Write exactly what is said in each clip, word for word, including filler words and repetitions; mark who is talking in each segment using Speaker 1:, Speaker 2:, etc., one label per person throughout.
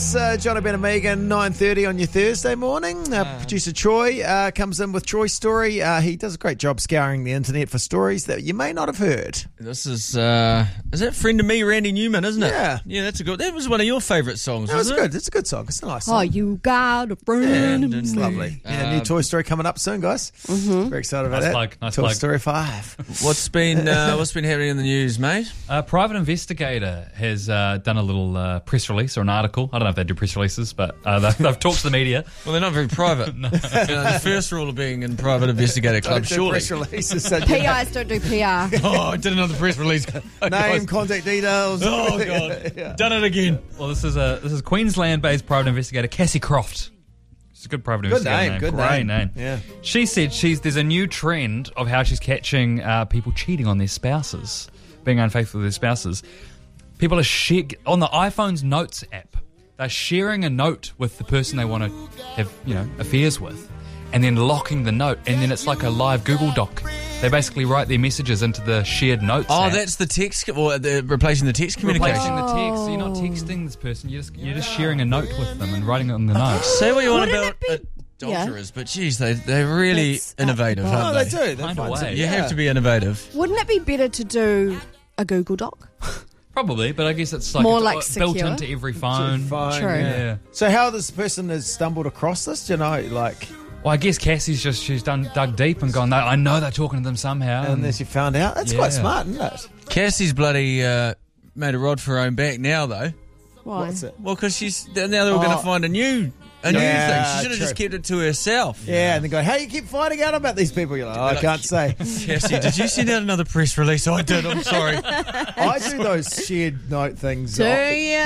Speaker 1: It's uh, John O'Brien and Megan, nine thirty on your Thursday morning. Uh, uh, producer Troy uh, comes in with Troy's story. Uh, he does a great job scouring the internet for stories that you may not have heard.
Speaker 2: This is, uh, is that Friend of Me, Randy Newman, isn't it?
Speaker 1: Yeah.
Speaker 2: Yeah, that's a good, that was one of your favourite songs,
Speaker 1: That was
Speaker 2: wasn't
Speaker 1: good. It's a good song. It's a nice song.
Speaker 3: Oh, you got a friend.
Speaker 1: Yeah, it's lovely. Yeah, new
Speaker 2: Um,
Speaker 1: Toy Story coming up soon, guys.
Speaker 3: Mm-hmm.
Speaker 1: Very excited about
Speaker 4: Nice
Speaker 1: that.
Speaker 4: plug, nice
Speaker 1: Toy
Speaker 4: plug.
Speaker 1: Story five.
Speaker 2: it? What's been, uh, what's been happening in the news, mate?
Speaker 4: A private investigator has uh, done a little uh, press release or an article. I don't know if they do press releases, but uh, they've, they've talked to the media.
Speaker 2: Well, they're not very private. You know, the first rule of being in private investigator club,
Speaker 1: Don't do
Speaker 2: surely.
Speaker 1: press releases. So
Speaker 3: P Is don't do P R.
Speaker 2: Oh, I did another press release. Oh,
Speaker 1: Name,
Speaker 2: God.
Speaker 1: contact details.
Speaker 2: Oh, God.
Speaker 1: Yeah.
Speaker 2: Done it again.
Speaker 4: Well, this is a this is Queensland-based private investigator Cassie Croft. It's a good private
Speaker 1: Good
Speaker 4: investigator
Speaker 1: name, good
Speaker 4: Great
Speaker 1: name.
Speaker 4: name.
Speaker 1: Yeah.
Speaker 4: She said she's there's a new trend of how she's catching uh, people cheating on their spouses, being unfaithful to their spouses. People are share, on the iPhone's Notes app. They're sharing a note with the person they want to have, you know, affairs with, and then locking the note, and then it's like a live Google Doc. They basically write their messages into the shared notes
Speaker 2: Oh,
Speaker 4: app.
Speaker 2: that's the text, or the, replacing the text communication.
Speaker 4: Replacing the text. So you're not texting this person. You're just you're just sharing a note with them and writing it on the note.
Speaker 2: Say what you want
Speaker 3: Wouldn't
Speaker 2: about
Speaker 3: it be-
Speaker 2: adulterers, but geez, they, they're really
Speaker 3: That's
Speaker 2: innovative,
Speaker 3: up-
Speaker 1: Oh,
Speaker 2: aren't
Speaker 1: they
Speaker 2: they?
Speaker 1: do. They
Speaker 4: Find a
Speaker 1: find
Speaker 4: way.
Speaker 1: some-
Speaker 2: You
Speaker 1: yeah.
Speaker 2: have to be innovative.
Speaker 3: Wouldn't it be better to do a Google Doc?
Speaker 4: Probably, but I guess it's like,
Speaker 3: More
Speaker 4: it's
Speaker 3: like
Speaker 4: built
Speaker 3: secure.
Speaker 4: into every phone.
Speaker 1: Fine,
Speaker 3: True.
Speaker 1: yeah.
Speaker 4: Yeah.
Speaker 1: So how this person has stumbled across this, do you know, like,
Speaker 4: Well, I guess Cassie's just she's done dug deep and gone. I know they're talking to them somehow.
Speaker 1: and as you found out, that's
Speaker 4: Yeah.
Speaker 1: quite smart, isn't it?
Speaker 2: Cassie's bloody uh, made a rod for her own back now, though.
Speaker 3: Why?
Speaker 1: What's it?
Speaker 2: Well, because she's now they were going
Speaker 1: Oh.
Speaker 2: to find a new a new
Speaker 1: Yeah,
Speaker 2: thing. She should have just
Speaker 1: true.
Speaker 2: kept it to herself.
Speaker 1: Yeah, and they go, hey, you keep finding out about these people. You're like, oh, I
Speaker 2: like-
Speaker 1: can't say.
Speaker 2: Cassie, did you send out another press release? Oh, I did. I'm sorry.
Speaker 1: I do those shared note things.
Speaker 3: Do
Speaker 1: Oh,
Speaker 3: you?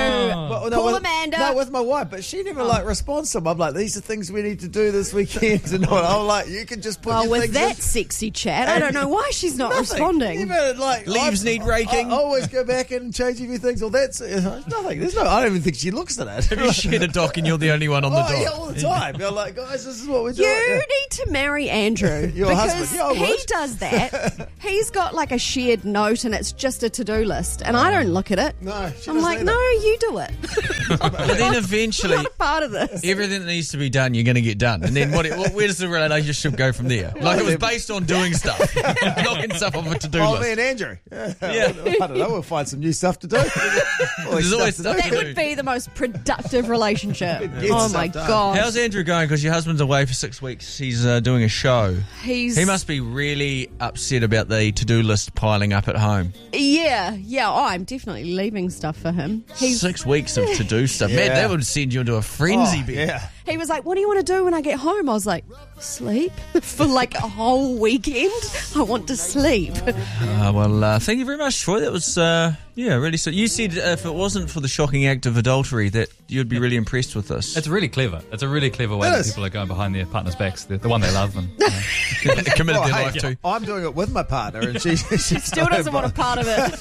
Speaker 1: well,
Speaker 3: Call
Speaker 1: with,
Speaker 3: Amanda.
Speaker 1: No, with my wife, but she never like responds to them. I'm like, these are things we need to do this weekend, and all. I'm like, you can just put
Speaker 3: Well,
Speaker 1: your
Speaker 3: with
Speaker 1: things
Speaker 3: that
Speaker 1: in.
Speaker 3: sexy chat, I don't know why she's not
Speaker 1: Nothing.
Speaker 3: responding.
Speaker 1: Even, like,
Speaker 2: Leaves
Speaker 1: I-
Speaker 2: need raking.
Speaker 1: I, I always go back in and change a few things. Or that's it's nothing. There's no. I don't even think she looks at it.
Speaker 2: Have you shared a doc and you're the only one on the
Speaker 1: Oh,
Speaker 2: doc?
Speaker 1: yeah, all the time. You're like, guys, this is what we're
Speaker 3: You
Speaker 1: doing. Yeah.
Speaker 3: need to marry Andrew
Speaker 1: Your
Speaker 3: because
Speaker 1: husband. Yeah, I
Speaker 3: he
Speaker 1: would.
Speaker 3: does that. He's got like a shared note and it's just a to-do list, and I don't look at it.
Speaker 1: No, she
Speaker 3: I'm
Speaker 1: doesn't
Speaker 3: like,
Speaker 1: either.
Speaker 3: no, you do it.
Speaker 2: But then eventually,
Speaker 3: I'm not a part of this.
Speaker 2: everything that needs to be done, you're going to get done. And then what? It, where does the relationship go from there? Like it was based on doing stuff, knocking stuff off a to-do
Speaker 1: Oh,
Speaker 2: list.
Speaker 1: me and Andrew. Yeah.
Speaker 2: Yeah.
Speaker 1: I don't know. We'll find some new stuff to do.
Speaker 2: There's always stuff
Speaker 3: That
Speaker 2: to do.
Speaker 3: would be the most productive relationship.
Speaker 1: Get
Speaker 3: Oh
Speaker 1: stuff
Speaker 3: my
Speaker 1: done.
Speaker 3: god.
Speaker 2: How's Andrew going? Because your husband's away for six weeks. He's uh, doing a show.
Speaker 3: He's
Speaker 2: He must be really upset about the to-do list piling up at home.
Speaker 3: Yeah, yeah. Oh, I'm definitely leaving stuff for him. He's
Speaker 2: Six weeks of to-do stuff. Man,
Speaker 1: Yeah.
Speaker 2: that would send you into a frenzy.
Speaker 1: Oh,
Speaker 2: Ben.
Speaker 1: yeah.
Speaker 3: He was like, what do you want to do when I get home? I was like, sleep for like a whole weekend. I want to sleep.
Speaker 2: Uh, well, uh, thank you very much, Troy. That was, uh, yeah, really. So you said uh, if it wasn't for the shocking act of adultery, that you'd be really impressed with this.
Speaker 4: It's really clever. It's a really clever way
Speaker 1: It
Speaker 4: that
Speaker 1: is.
Speaker 4: people are going behind their partner's backs, the, the one they love. And, you know.
Speaker 2: committed
Speaker 1: Oh,
Speaker 2: their
Speaker 1: hey,
Speaker 2: life to.
Speaker 1: I'm doing it with my partner, and she, she
Speaker 3: Still doesn't want a part of it.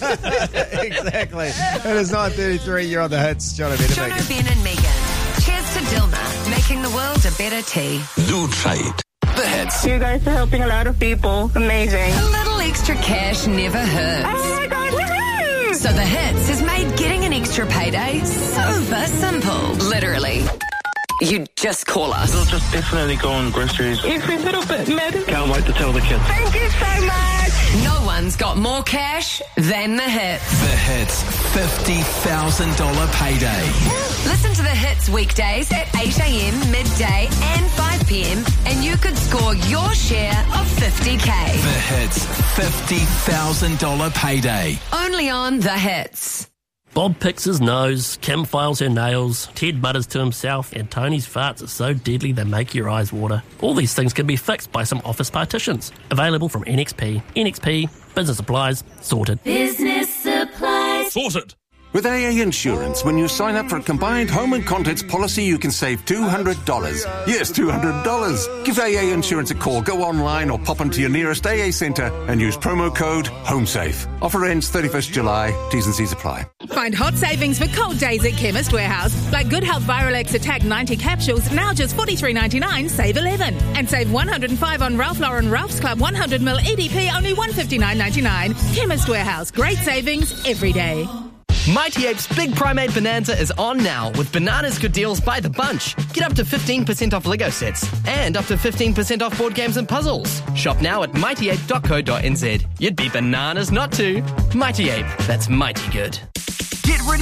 Speaker 1: Exactly. It is nine thirty-three. You're on the hits. John O'Brien.
Speaker 5: John O'Brien and Megan. Cheers to Dilma, making the world a better tea.
Speaker 6: Zoo Trade. The hits.
Speaker 7: You guys are helping a lot of people. Amazing.
Speaker 5: A little extra cash never hurts.
Speaker 7: Oh my God, woohoo!
Speaker 5: So the hits has made getting an extra payday super simple. Literally. You just call us.
Speaker 8: We'll just definitely go on groceries.
Speaker 7: Every little bit matters.
Speaker 8: Can't wait to tell the kids.
Speaker 7: Thank you so much.
Speaker 5: No one's got more cash than the hits.
Speaker 6: The hits. fifty thousand dollars payday.
Speaker 5: Listen to the hits weekdays at eight a.m, midday and five p.m. and you could score your share of fifty K.
Speaker 6: The hits. fifty thousand dollars payday.
Speaker 5: Only on the hits.
Speaker 9: Bob picks his nose, Kim files her nails, Ted mutters to himself, and Tony's farts are so deadly they make your eyes water. All these things can be fixed by some office partitions. Available from N X P. N X P, business supplies, sorted.
Speaker 10: Business supplies.
Speaker 4: Sorted.
Speaker 11: With A A Insurance, when you sign up for a combined home and contents policy, you can save two hundred dollars. Yes, two hundred dollars. Give A A Insurance a call, go online or pop into your nearest A A centre and use promo code HOMESAFE. Offer ends thirty-first of July. T's and C's apply.
Speaker 12: Find hot savings for cold days at Chemist Warehouse. Like Good Health Viralex Attack ninety capsules, now just forty-three ninety-nine, save eleven. And save one hundred five on Ralph Lauren Ralph's Club one hundred milliliter E D P, only one fifty-nine ninety-nine. Chemist Warehouse, great savings every day.
Speaker 13: Mighty Ape's Big Primate Bonanza is on now with bananas good deals by the bunch. Get up to fifteen percent off Lego sets and up to fifteen percent off board games and puzzles. Shop now at mighty ape dot co dot n z. You'd be bananas not to. Mighty Ape, that's mighty good.
Speaker 14: Get ready